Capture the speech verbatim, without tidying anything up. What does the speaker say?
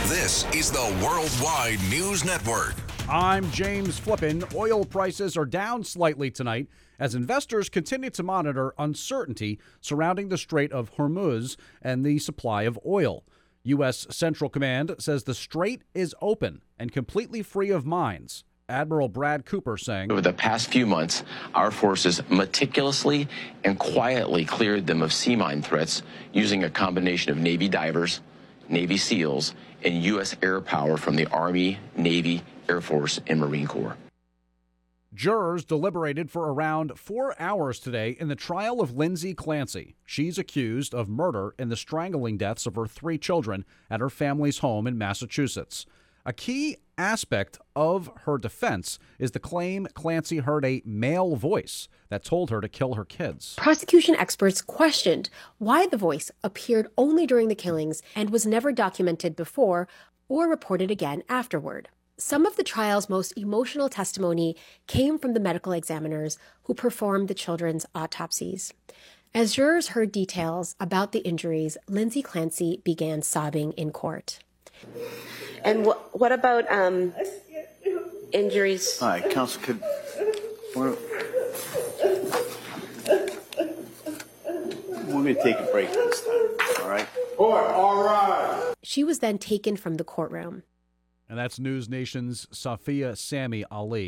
This is the Worldwide News Network. I'm James Flippin. Oil prices are down slightly tonight as investors continue to monitor uncertainty surrounding the Strait of Hormuz and the supply of oil. U S. Central Command says the strait is open and completely free of mines. Admiral Brad Cooper saying, over the past few months, our forces meticulously and quietly cleared them of sea mine threats using a combination of Navy divers, Navy SEALs, and U S air power from the Army, Navy, Air Force, and Marine Corps. Jurors deliberated for around four hours today in the trial of Lindsay Clancy. She's accused of murder in the strangling deaths of her three children at her family's home in Massachusetts. A key aspect of her defense is the claim Clancy heard a male voice that told her to kill her kids. Prosecution experts questioned why the voice appeared only during the killings and was never documented before or reported again afterward. Some of the trial's most emotional testimony came from the medical examiners who performed the children's autopsies. As jurors heard details about the injuries, Lindsay Clancy began sobbing in court. And wh- what about um, injuries? All right, Counsel, could... We're, we're going to take a break this time, all right? Court, all right. She was then taken from the courtroom. And that's News Nation's Safia Sami Ali.